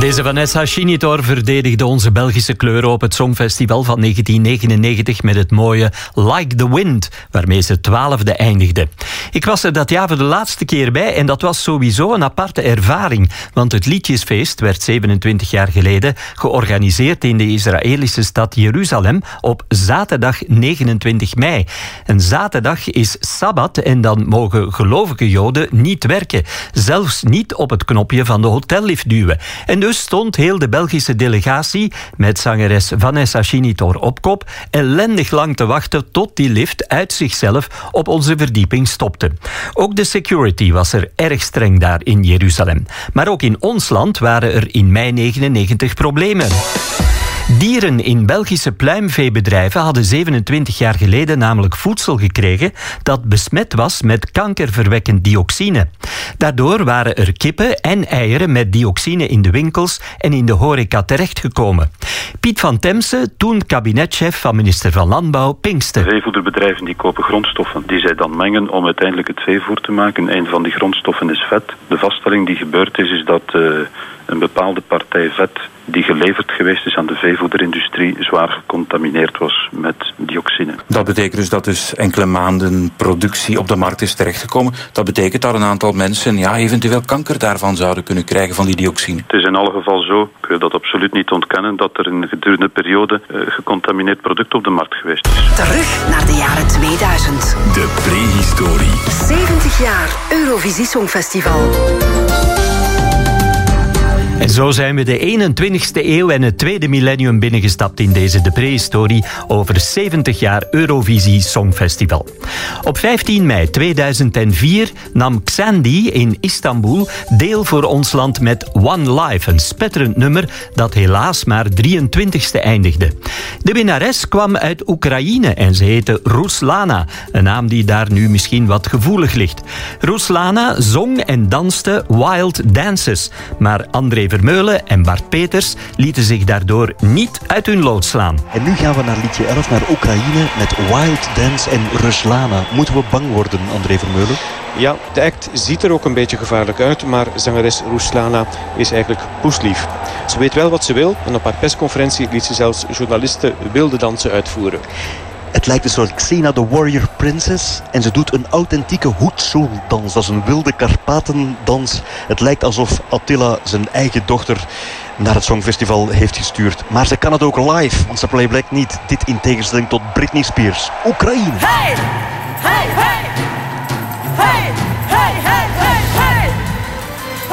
Deze Vanessa Chinitor verdedigde onze Belgische kleuren op het Songfestival van 1999 met het mooie Like the Wind, waarmee ze 12e eindigde. Ik was er dat jaar voor de laatste keer bij en dat was sowieso een aparte ervaring, want het Liedjesfeest werd 27 jaar geleden georganiseerd in de Israëlische stad Jeruzalem op zaterdag 29 mei. Een zaterdag is Sabbat en dan mogen gelovige Joden niet werken, zelfs niet op het knopje van de hotellift duwen. En dus stond heel de Belgische delegatie met zangeres Vanessa Chinitor op kop ellendig lang te wachten tot die lift uit zichzelf op onze verdieping stopte. Ook de security was er erg streng daar in Jeruzalem. Maar ook in ons land waren er in mei 99 problemen. Dieren in Belgische pluimveebedrijven hadden 27 jaar geleden namelijk voedsel gekregen dat besmet was met kankerverwekkend dioxine. Daardoor waren er kippen en eieren met dioxine in de winkels en in de horeca terechtgekomen. Piet van Temse, toen kabinetchef van minister van Landbouw, pinkste. Veevoederbedrijven die kopen grondstoffen die zij dan mengen om uiteindelijk het veevoer te maken. Een van die grondstoffen is vet. De vaststelling die gebeurd is dat een bepaalde partij vet die geleverd geweest is aan de veevoederindustrie zwaar gecontamineerd was met dioxine. Dat betekent dus dat enkele maanden productie op de markt is terechtgekomen. Dat betekent dat een aantal mensen eventueel kanker daarvan zouden kunnen krijgen van die dioxine. Het is in alle geval zo, ik wil dat absoluut niet ontkennen, dat er in een gedurende periode gecontamineerd product op de markt geweest is. Terug naar de jaren 2000. De prehistorie. 70 jaar Eurovisie Songfestival. En zo zijn we de 21ste eeuw en het tweede millennium binnengestapt in deze de prehistorie over 70 jaar Eurovisie Songfestival. Op 15 mei 2004 nam Xandy in Istanbul deel voor ons land met One Life, een spetterend nummer dat helaas maar 23ste eindigde. De winnares kwam uit Oekraïne en ze heette Ruslana, een naam die daar nu misschien wat gevoelig ligt. Ruslana zong en danste Wild Dances, maar André Vermeulen en Bart Peters lieten zich daardoor niet uit hun lood slaan. En nu gaan we naar liedje 11, naar Oekraïne, met Wild Dance en Ruslana. Moeten we bang worden, André Vermeulen? Ja, de act ziet er ook een beetje gevaarlijk uit, maar zangeres Ruslana is eigenlijk poeslief. Ze weet wel wat ze wil en op haar persconferentie liet ze zelfs journalisten wilde dansen uitvoeren. Het lijkt een soort Xena the Warrior Princess en ze doet een authentieke Hoetsoel-dans. Dat is een wilde Karpatendans. Het lijkt alsof Attila zijn eigen dochter naar het Songfestival heeft gestuurd. Maar ze kan het ook live, want ze playback niet. Dit in tegenstelling tot Britney Spears. Oekraïne! Hey! Hey, hey!